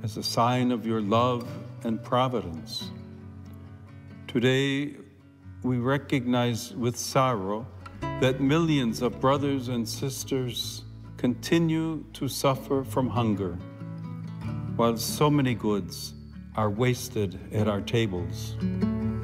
as a sign of your love and providence. Today, we recognize with sorrow that millions of brothers and sisters continue to suffer from hunger, while so many goods are wasted at our tables.